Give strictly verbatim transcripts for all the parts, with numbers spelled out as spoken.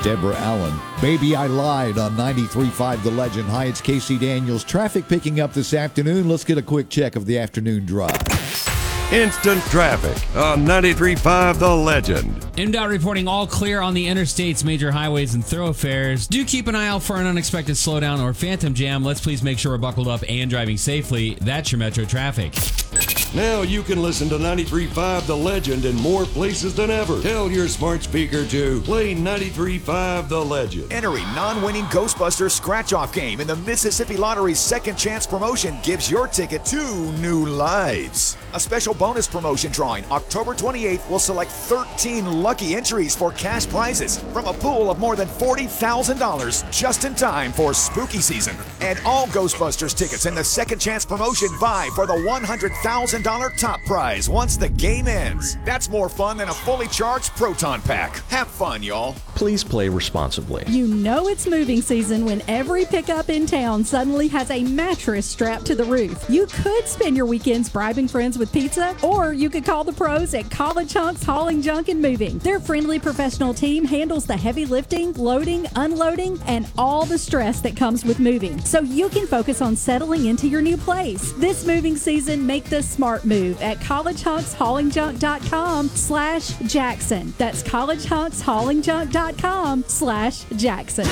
Deborah Allen. Baby, I Lied on ninety-three point five The Legend. Hi, it's Casey Daniels. Traffic picking up this afternoon. Let's get a quick check of the afternoon drive. Instant traffic on ninety-three point five The Legend. M D O T reporting all clear on the interstates, major highways, and thoroughfares. Do keep an eye out for an unexpected slowdown or phantom jam. Let's please make sure we're buckled up and driving safely. That's your Metro traffic. Now you can listen to ninety-three point five The Legend in more places than ever. Tell your smart speaker to play ninety-three point five The Legend. Enter a non-winning Ghostbusters scratch-off game in the Mississippi Lottery's Second Chance promotion gives your ticket two new lives. A special bonus promotion drawing October twenty-eighth will select thirteen lucky entries for cash prizes from a pool of more than forty thousand dollars just in time for spooky season. And all Ghostbusters tickets in the Second Chance promotion vie for the one hundred thousand dollars top prize once the game ends. That's more fun than a fully charged Proton Pack. Have fun, y'all. Please play responsibly. You know it's moving season when every pickup in town suddenly has a mattress strapped to the roof. You could spend your weekends bribing friends with pizza, or you could call the pros at College Hunks Hauling Junk and Moving. Their friendly professional team handles the heavy lifting, loading, unloading, and all the stress that comes with moving, so you can focus on settling into your new place. This moving season, make the smart move at collegehunks-hauling-junk.com slash Jackson. That's collegehunks-hauling-junk.com slash Jackson.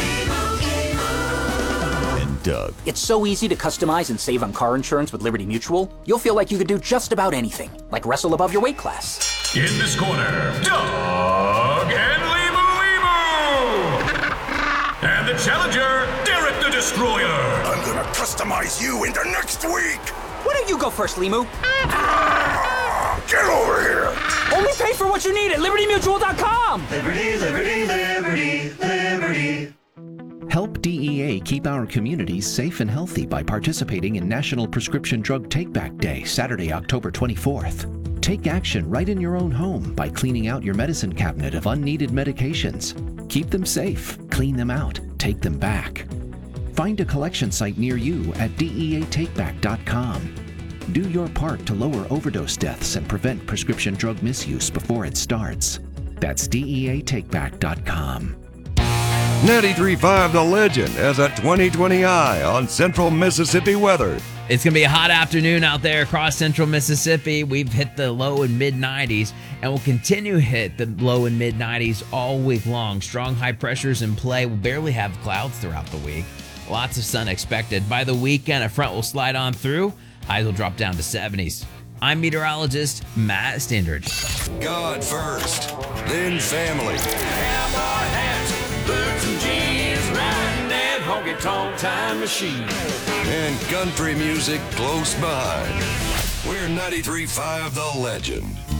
And Doug. It's so easy to customize and save on car insurance with Liberty Mutual. You'll feel like you could do just about anything, like wrestle above your weight class. In this corner, Doug and Limu Limu! And the challenger, Derek the Destroyer! I'm gonna customize you into next week! Why don't you go first, Limu? Ah, get over here! Only pay for what you need at liberty mutual dot com! Liberty, liberty, liberty, liberty. Help D E A keep our communities safe and healthy by participating in National Prescription Drug Take-Back Day, Saturday, October twenty-fourth. Take action right in your own home by cleaning out your medicine cabinet of unneeded medications. Keep them safe, clean them out, take them back. Find a collection site near you at D E A take back dot com. Do your part to lower overdose deaths and prevent prescription drug misuse before it starts. That's D E A take back dot com. ninety-three point five The Legend has a twenty twenty eye on central Mississippi weather. It's going to be a hot afternoon out there across central Mississippi. We've hit the low and mid nineties and will continue to hit the low and mid nineties all week long. Strong high pressures in play. We'll barely have clouds throughout the week. Lots of sun expected. By the weekend, a front will slide on through. Highs will drop down to seventies. I'm meteorologist Matt Standridge. God first, then family. Cowboy hats, boots and jeans, riding that honky-tonk time machine. And country music close by. We're ninety-three point five The Legend.